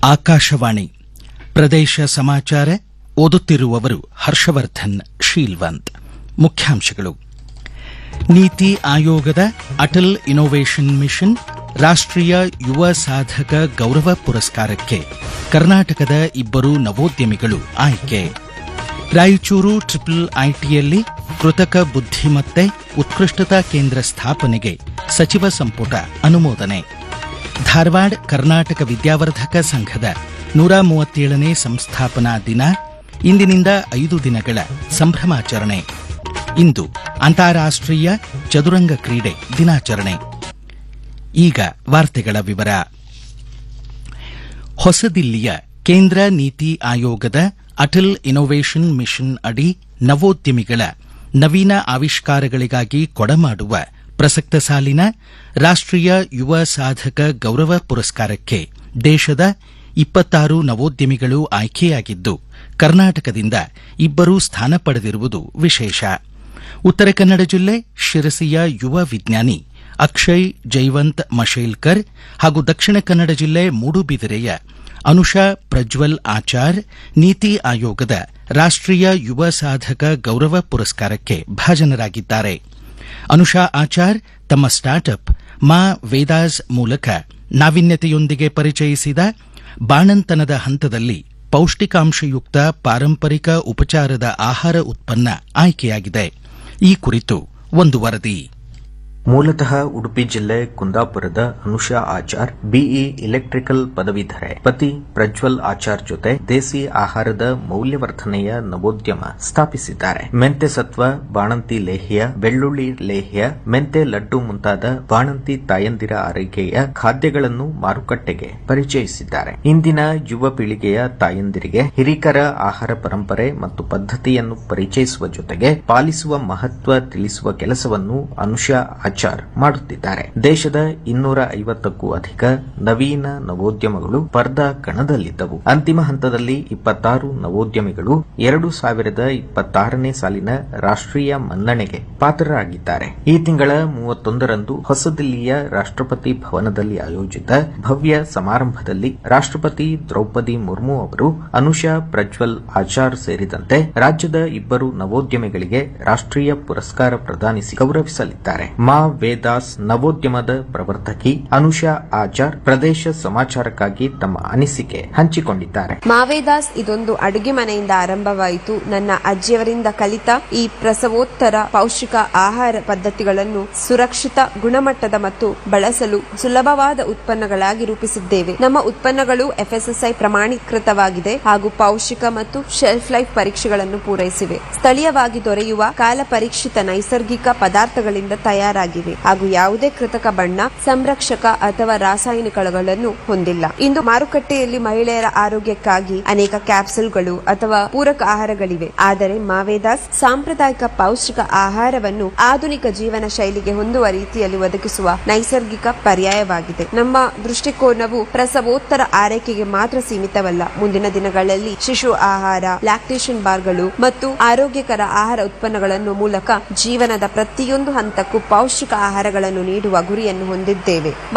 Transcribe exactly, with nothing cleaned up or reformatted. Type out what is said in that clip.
ಆಕಾಶವಾಣಿ ಪ್ರದೇಶ ಸಮಾಚಾರ ಓದುತ್ತಿರುವವರು ಹರ್ಷವರ್ಧನ್ ಶೀಲ್ವಂತ್. ಮುಖ್ಯಾಂಶಗಳು. ನೀತಿ ಆಯೋಗದ ಅಟಲ್ ಇನ್ನೋವೇಷನ್ ಮಿಷನ್ ರಾಷ್ಟ್ರೀಯ ಯುವ ಸಾಧಕ ಗೌರವ ಪುರಸ್ಕಾರಕ್ಕೆ ಕರ್ನಾಟಕದ ಇಬ್ಬರು ನವೋದ್ಯಮಿಗಳು ಆಯ್ಕೆ. ರಾಯಚೂರು ಟ್ರಿಪಲ್ ಐಟಿಯಲ್ಲಿ ಕೃತಕ ಬುದ್ಧಿಮತ್ತೆ ಉತ್ಕೃಷ್ಟತಾ ಕೇಂದ್ರ ಸ್ಥಾಪನೆಗೆ ಸಚಿವ ಸಂಪುಟ ಅನುಮೋದನೆ. ಧಾರವಾಡ ಕರ್ನಾಟಕ ವಿದ್ಯಾವರ್ಧಕ ಸಂಘದ ನೂರ ಮೂವತ್ತೇಳನೇ ಸಂಸ್ಥಾಪನಾ ದಿನ ಇಂದಿನಿಂದ ಐದು ದಿನಗಳ ಸಂಭ್ರಮಾಚರಣೆ. ಇಂದು ಅಂತಾರಾಷ್ಟ್ರೀಯ ಚದುರಂಗ ಕ್ರೀಡೆ ದಿನಾಚರಣೆ. ಈಗ ವಾರ್ತೆಗಳ ವಿವರ. ಹೊಸದಿಲ್ಲಿಯ ಕೇಂದ್ರ ನೀತಿ ಆಯೋಗದ ಅಟಲ್ ಇನ್ನೋವೇಷನ್ ಮಿಷನ್ ಅಡಿ ನವೋದ್ಯಮಿಗಳ ನವೀನ ಆವಿಷ್ಕಾರಗಳಿಗಾಗಿ ಕೊಡಮಾಡುವ ಪ್ರಸಕ್ತ ಸಾಲಿನ ರಾಷ್ಟ್ರೀಯ ಯುವ ಸಾಧಕ ಗೌರವ ಪುರಸ್ಕಾರಕ್ಕೆ ದೇಶದ ಇಪ್ಪತ್ತಾರು ನವೋದ್ಯಮಿಗಳು ಆಯ್ಕೆಯಾಗಿದ್ದು, ಕರ್ನಾಟಕದಿಂದ ಇಬ್ಬರು ಸ್ಥಾನ ಪಡೆದಿರುವುದು ವಿಶೇಷ. ಉತ್ತರ ಕನ್ನಡ ಜಿಲ್ಲೆ ಶಿರಸಿಯ ಯುವ ವಿಜ್ಞಾನಿ ಅಕ್ಷಯ್ ಜೈವಂತ್ ಮಶೇಲ್ಕರ್ ಹಾಗೂ ದಕ್ಷಿಣ ಕನ್ನಡ ಜಿಲ್ಲೆ ಮೂಡುಬಿದಿರೆಯ ಅನುಷಾ ಪ್ರಜ್ವಲ್ ಆಚಾರ್ ನೀತಿ ಆಯೋಗದ ರಾಷ್ಟ್ರೀಯ ಯುವ ಸಾಧಕ ಗೌರವ ಪುರಸ್ಕಾರಕ್ಕೆ ಭಾಜನರಾಗಿದ್ದಾರೆ. ಅನುಷಾ ಆಚಾರ್ ತಮ್ಮ ಸ್ಟಾರ್ಟ್ಅಪ್ ಮಾ ವೇದಾಸ್ ಮೂಲಕ ನಾವೀನ್ಯತೆಯೊಂದಿಗೆ ಪರಿಚಯಿಸಿದ ಬಾಣಂತನದ ಹಂತದಲ್ಲಿ ಪೌಷ್ಟಿಕಾಂಶಯುಕ್ತ ಪಾರಂಪರಿಕ ಉಪಚಾರದ ಆಹಾರ ಉತ್ಪನ್ನ ಆಯ್ಕೆಯಾಗಿದೆ. ಈ ಕುರಿತು ಒಂದು ವರದಿ. ಮೂಲತಃ ಉಡುಪಿ ಜಿಲ್ಲೆ ಕುಂದಾಪುರದ ಅನುಷಾ ಆಚಾರ್ ಬಿಇ ಇಲೆಕ್ಟ್ರಿಕಲ್ ಪದವೀಧರೆ. ಪತಿ ಪ್ರಜ್ವಲ್ ಆಚಾರ್ ಜೊತೆ ದೇಸಿ ಆಹಾರದ ಮೌಲ್ಯವರ್ಧನೆಯ ನವೋದ್ಯಮ ಸ್ಥಾಪಿಸಿದ್ದಾರೆ. ಮೆಂತೆ ಸತ್ವ, ಬಾಣಂತಿ ಲೇಹ್ಯ, ಬೆಳ್ಳುಳ್ಳಿ ಲೇಹ್ಯ, ಮೆಂತೆ ಲಡ್ಡು ಮುಂತಾದ ಬಾಣಂತಿ ತಾಯಂದಿರ ಆರೈಕೆಯ ಖಾದ್ಯಗಳನ್ನು ಮಾರುಕಟ್ಟೆಗೆ ಪರಿಚಯಿಸಿದ್ದಾರೆ. ಇಂದಿನ ಯುವ ಪೀಳಿಗೆಯ ತಾಯಂದಿರಿಗೆ ಹಿರಿಕರ ಆಹಾರ ಪರಂಪರೆ ಮತ್ತು ಪದ್ಧತಿಯನ್ನು ಪರಿಚಯಿಸುವ ಜೊತೆಗೆ ಪಾಲಿಸುವ ಮಹತ್ವ ತಿಳಿಸುವ ಕೆಲಸವನ್ನು ಅನುಷಾ ಆಚಾರ್ ಮಾಡುತ್ತಿದ್ದಾರೆ. ದೇಶದ ಇನ್ನೂರ ಐವತ್ತಕ್ಕೂ ಅಧಿಕ ನವೀನ ನವೋದ್ಯಮಗಳು ಸ್ಪರ್ಧಾ ಕಣದಲ್ಲಿದ್ದವು. ಅಂತಿಮ ಹಂತದಲ್ಲಿ ಇಪ್ಪತ್ತಾರು ನವೋದ್ಯಮಿಗಳು ಎರಡು ಸಾವಿರದ ಇಪ್ಪತ್ತಾರನೇ ಸಾಲಿನ ರಾಷ್ಟ್ರೀಯ ಮನ್ನಣೆಗೆ ಪಾತ್ರರಾಗಿದ್ದಾರೆ. ಈ ತಿಂಗಳ ಮೂವತ್ತೊಂದರಂದು ಹೊಸದಿಲ್ಲಿಯ ರಾಷ್ಟ್ರಪತಿ ಭವನದಲ್ಲಿ ಆಯೋಜಿತ ಭವ್ಯ ಸಮಾರಂಭದಲ್ಲಿ ರಾಷ್ಟ್ರಪತಿ ದ್ರೌಪದಿ ಮುರ್ಮು ಅವರು ಅನುಷಾ ಪ್ರಜ್ವಲ್ ಆಚಾರ್ ಸೇರಿದಂತೆ ರಾಜ್ಯದ ಇಬ್ಬರು ನವೋದ್ಯಮಿಗಳಿಗೆ ರಾಷ್ಟ್ರೀಯ ಪುರಸ್ಕಾರ ಪ್ರದಾನಿಸಿ ಗೌರವಿಸಲಿದ್ದಾರೆ. ಮಾ ವೇದಾಸ್ ನವೋದ್ಯಮದ ಪ್ರವರ್ತಕಿ ಅನುಷಾ ಆಚಾರ್ ಪ್ರದೇಶ ಸಮಾಚಾರಕ್ಕಾಗಿ ತಮ್ಮ ಅನಿಸಿಕೆ ಹಂಚಿಕೊಂಡಿದ್ದಾರೆ. ಮಾವೇದಾಸ್ ಇದೊಂದು ಅಡುಗೆ ಮನೆಯಿಂದ ಆರಂಭವಾಯಿತು. ನನ್ನ ಅಜ್ಜಿಯವರಿಂದ ಕಲಿತ ಈ ಪ್ರಸವೋತ್ತರ ಪೌಷ್ಟಿಕ ಆಹಾರ ಪದ್ಧತಿಗಳನ್ನು ಸುರಕ್ಷಿತ, ಗುಣಮಟ್ಟದ ಮತ್ತು ಬಳಸಲು ಸುಲಭವಾದ ಉತ್ಪನ್ನಗಳಾಗಿ ರೂಪಿಸಿದ್ದೇವೆ. ನಮ್ಮ ಉತ್ಪನ್ನಗಳು ಎಫ್ಎಸ್ಎಸ್ಐ ಪ್ರಮಾಣೀಕೃತವಾಗಿದೆ ಹಾಗೂ ಪೌಷ್ಟಿಕ ಮತ್ತು ಶೆಲ್ಫ್ ಲೈಫ್ ಪರೀಕ್ಷೆಗಳನ್ನು ಪೂರೈಸಿವೆ. ಸ್ಥಳೀಯವಾಗಿ ದೊರೆಯುವ ಕಾಲ ಪರೀಕ್ಷಿತ ನೈಸರ್ಗಿಕ ಪದಾರ್ಥಗಳಿಂದ ತಯಾರಾಗಿವೆ ಹಾಗೂ ಯಾವುದೇ ಕೃತಕ ಬಣ್ಣ, ಸಂರಕ್ಷಕ ಅಥವಾ ರಾಸಾಯನಿಕಗಳನ್ನು ಹೊಂದಿಲ್ಲ. ಇಂದು ಮಾರುಕಟ್ಟೆಯಲ್ಲಿ ಮಹಿಳೆಯರ ಆರೋಗ್ಯಕ್ಕಾಗಿ ಅನೇಕ ಕ್ಯಾಪ್ಸೂಲ್ಗಳು ಅಥವಾ ಪೂರಕ ಆಹಾರಗಳಿವೆ. ಆದರೆ ಮಾವೇದಾಸ್ ಸಾಂಪ್ರದಾಯಿಕ ಪೌಷ್ಟಿಕ ಆಹಾರವನ್ನು ಆಧುನಿಕ ಜೀವನ ಶೈಲಿಗೆ ಹೊಂದುವ ರೀತಿಯಲ್ಲಿ ಒದಗಿಸುವ ನೈಸರ್ಗಿಕ ಪರ್ಯಾಯವಾಗಿದೆ. ನಮ್ಮ ದೃಷ್ಟಿಕೋನವು ಪ್ರಸವೋತ್ತರ ಆರೈಕೆಗೆ ಮಾತ್ರ ಸೀಮಿತವಲ್ಲ. ಮುಂದಿನ ದಿನಗಳಲ್ಲಿ ಶಿಶು ಆಹಾರ, ಲ್ಯಾಕ್ಟೇಷನ್ ಬಾರ್ಗಳು ಮತ್ತು ಆರೋಗ್ಯಕರ ಆಹಾರ ಉತ್ಪನ್ನಗಳನ್ನು ಮೂಲಕ ಜೀವನದ ಪ್ರತಿಯೊಂದು ಹಂತಕ್ಕೂ ಪೌಷ್ಟಿಕ ಆಹಾರಗಳನ್ನು ನೀಡುವ ಗುರಿಯನ್ನು ಹೊಂದಿದ್ದೇವೆ.